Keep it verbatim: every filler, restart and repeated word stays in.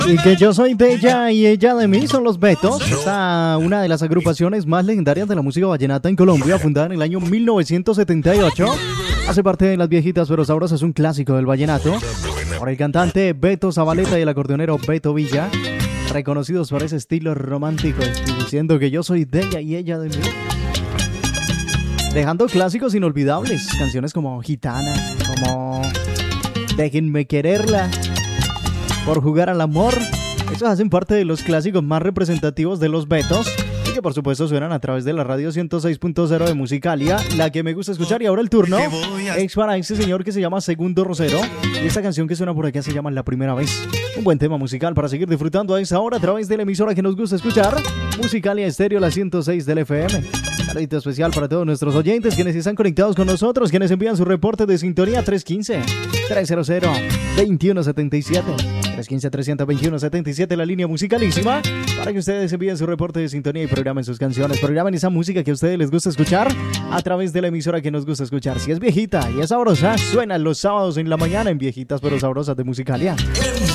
Y que yo soy de ella y ella de mí son los Betos. Esta una de las agrupaciones más legendarias de la música vallenata en Colombia, fundada en el año mil novecientos setenta y ocho. Hace parte de las viejitas pero sabrosas, es un clásico del vallenato. Por el cantante Beto Zabaleta y el acordeonero Beto Villa, reconocidos por ese estilo romántico, diciendo que yo soy de ella y ella de mí. Dejando clásicos inolvidables, canciones como Gitana, como Déjenme quererla, Por jugar al amor. Esos hacen parte de los clásicos más representativos de los Betos y que por supuesto suenan a través de la radio ciento seis punto cero de Musicalia, la que me gusta escuchar. Y ahora el turno es para ese señor que se llama Segundo Rosero, y esta canción que suena por acá se llama La Primera Vez. Un buen tema musical para seguir disfrutando a esa hora a través de la emisora que nos gusta escuchar, Musicalia Estéreo, la ciento seis del F M. Saludito especial para todos nuestros oyentes quienes están conectados con nosotros, quienes envían su reporte de sintonía tres uno cinco, tres cero cero, dos uno siete siete. tres uno cinco, tres dos uno siete siete, la línea musicalísima, para que ustedes envíen su reporte de sintonía y programen sus canciones, programen esa música que a ustedes les gusta escuchar a través de la emisora que nos gusta escuchar. Si es viejita y es sabrosa, suenan los sábados en la mañana en Viejitas pero Sabrosas de Musicalia.